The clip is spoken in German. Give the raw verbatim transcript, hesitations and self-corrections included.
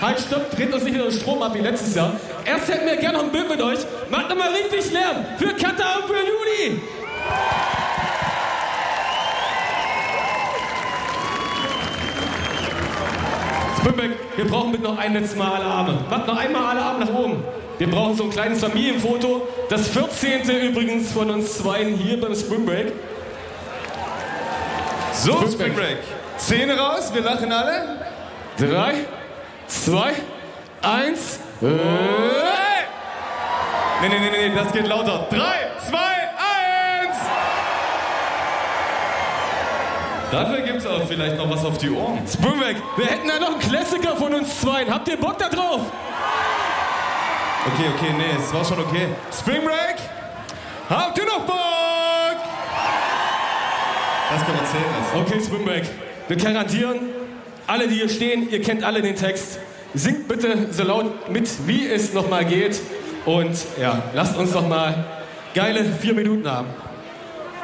Halt, stopp, dreht uns nicht wieder den Strom ab wie letztes Jahr. Erst hätten wir gerne noch ein Bild mit euch. Macht nochmal richtig Lärm für Katha und für Juli. Springback, wir brauchen bitte noch ein letztes Mal alle Arme. Macht noch einmal alle Arme nach oben. Wir brauchen so ein kleines Familienfoto. Das vierzehnte übrigens von uns zweien hier beim Springbreak. So, Springbreak. Springbreak. Zähne raus, wir lachen alle. Drei, zwei, eins. Hey. Nee, nee, nee, nee, das geht lauter. Drei, zwei, eins. Dafür gibt's auch vielleicht noch was auf die Ohren. Springback, wir hätten da noch einen Klassiker von uns zweien. Habt ihr Bock da drauf? Okay, okay, nee, es war schon okay. Springbreak, habt ihr noch Bock? Das kann man zählen. Okay, Springback, wir garantieren, alle, die hier stehen, ihr kennt alle den Text. Singt bitte so laut mit, wie es nochmal geht. Und ja, lasst uns noch mal geile vier Minuten haben.